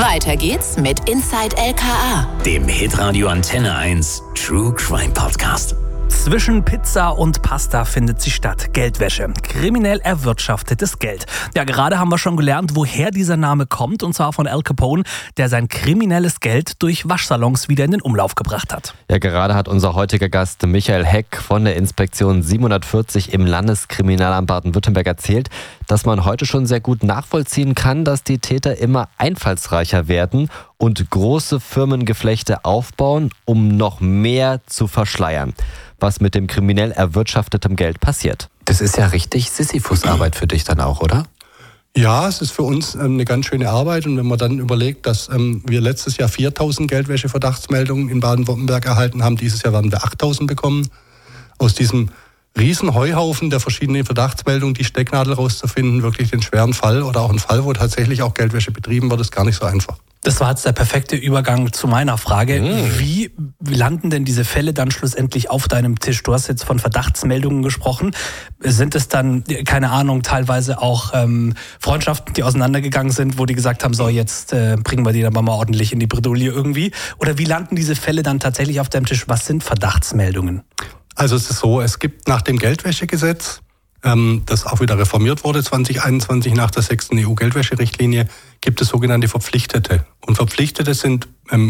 Weiter geht's mit Inside LKA, dem Hitradio Antenne 1 True Crime Podcast. Zwischen Pizza und Pasta findet sie statt. Geldwäsche. Kriminell erwirtschaftetes Geld. Ja, gerade haben wir schon gelernt, woher dieser Name kommt. Und zwar von Al Capone, der sein kriminelles Geld durch Waschsalons wieder in den Umlauf gebracht hat. Ja, gerade hat unser heutiger Gast Michael Heck von der Inspektion 740 im Landeskriminalamt Baden-Württemberg erzählt, dass man heute schon sehr gut nachvollziehen kann, dass die Täter immer einfallsreicher werden und große Firmengeflechte aufbauen, um noch mehr zu verschleiern, was mit dem kriminell erwirtschaftetem Geld passiert. Das ist ja richtig Sisyphus-Arbeit für dich dann auch, oder? Ja, es ist für uns eine ganz schöne Arbeit. Und wenn man dann überlegt, dass wir letztes Jahr 4.000 Geldwäsche-Verdachtsmeldungen in Baden-Württemberg erhalten haben, dieses Jahr werden wir 8.000 bekommen. Aus diesem riesen Heuhaufen der verschiedenen Verdachtsmeldungen die Stecknadel rauszufinden, wirklich den schweren Fall oder auch einen Fall, wo tatsächlich auch Geldwäsche betrieben wird, ist gar nicht so einfach. Das war jetzt der perfekte Übergang zu meiner Frage. Wie landen denn diese Fälle dann schlussendlich auf deinem Tisch? Du hast jetzt von Verdachtsmeldungen gesprochen. Sind es dann, keine Ahnung, teilweise auch Freundschaften, die auseinandergegangen sind, wo die gesagt haben, so jetzt bringen wir die dann mal ordentlich in die Bredouille irgendwie? Oder wie landen diese Fälle dann tatsächlich auf deinem Tisch? Was sind Verdachtsmeldungen? Also es ist so, es gibt nach dem Geldwäschegesetz, das auch wieder reformiert wurde 2021 nach der 6. EU-Geldwäscherichtlinie, gibt es sogenannte Verpflichtete. Und Verpflichtete sind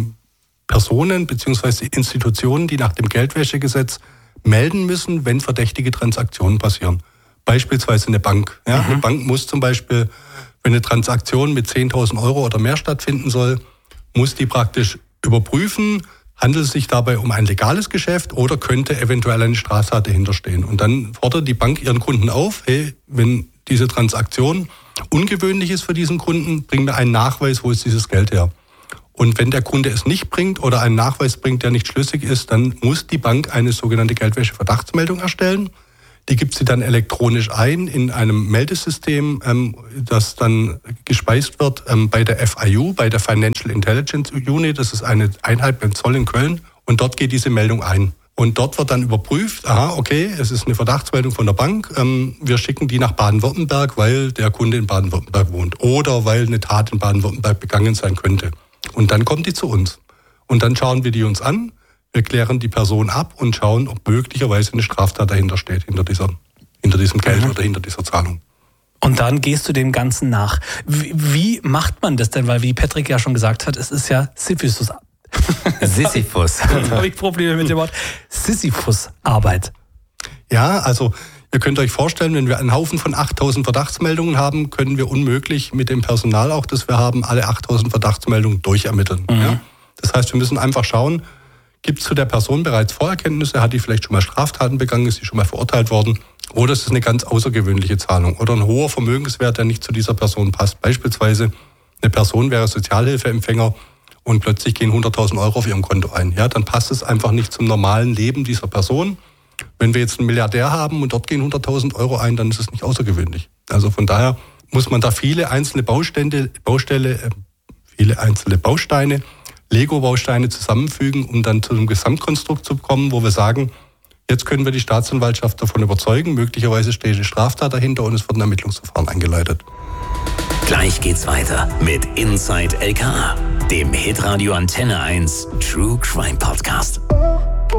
Personen bzw. Institutionen, die nach dem Geldwäschegesetz melden müssen, wenn verdächtige Transaktionen passieren. Beispielsweise eine Bank. Ja? Eine Bank muss zum Beispiel, wenn eine Transaktion mit 10.000 € oder mehr stattfinden soll, muss die praktisch überprüfen, handelt es sich dabei um ein legales Geschäft oder könnte eventuell eine Straftat dahinter stehen? Und dann fordert die Bank ihren Kunden auf, hey, wenn diese Transaktion ungewöhnlich ist für diesen Kunden, bring mir einen Nachweis, wo ist dieses Geld her? Und wenn der Kunde es nicht bringt oder einen Nachweis bringt, der nicht schlüssig ist, dann muss die Bank eine sogenannte Geldwäsche-Verdachtsmeldung erstellen. Die gibt sie dann elektronisch ein in einem Meldesystem, das dann gespeist wird bei der FIU, bei der Financial Intelligence Unit. Das ist eine Einheit beim Zoll in Köln. Und dort geht diese Meldung ein. Und dort wird dann überprüft, es ist eine Verdachtsmeldung von der Bank. Wir schicken die nach Baden-Württemberg, weil der Kunde in Baden-Württemberg wohnt. Oder weil eine Tat in Baden-Württemberg begangen sein könnte. Und dann kommt die zu uns. Und dann schauen wir die uns an. Wir klären die Person ab und schauen, ob möglicherweise eine Straftat dahinter steht, hinter diesem Geld oder hinter dieser Zahlung. Und dann gehst du dem Ganzen nach. Wie macht man das denn? Weil, wie Patrick ja schon gesagt hat, es ist ja Sisyphus. Sisyphus. Jetzt habe ich Probleme mit dem Wort. Sisyphus-Arbeit. Ja, also ihr könnt euch vorstellen, wenn wir einen Haufen von 8.000 Verdachtsmeldungen haben, können wir unmöglich mit dem Personal auch, das wir haben, alle 8.000 Verdachtsmeldungen durchermitteln. Ja? Das heißt, wir müssen einfach schauen, gibt es zu der Person bereits Vorerkenntnisse? Hat die vielleicht schon mal Straftaten begangen? Ist sie schon mal verurteilt worden? Oder ist es eine ganz außergewöhnliche Zahlung? Oder ein hoher Vermögenswert, der nicht zu dieser Person passt? Beispielsweise eine Person wäre Sozialhilfeempfänger und plötzlich gehen 100.000 € auf ihrem Konto ein. Ja, dann passt es einfach nicht zum normalen Leben dieser Person. Wenn wir jetzt einen Milliardär haben und dort gehen 100.000 € ein, dann ist es nicht außergewöhnlich. Also von daher muss man da viele einzelne Bausteine, Lego-Bausteine zusammenfügen, um dann zu einem Gesamtkonstrukt zu kommen, wo wir sagen, jetzt können wir die Staatsanwaltschaft davon überzeugen, möglicherweise steht eine Straftat dahinter und es wird ein Ermittlungsverfahren eingeleitet. Gleich geht's weiter mit Inside LKA, dem Hitradio Antenne 1 True Crime Podcast.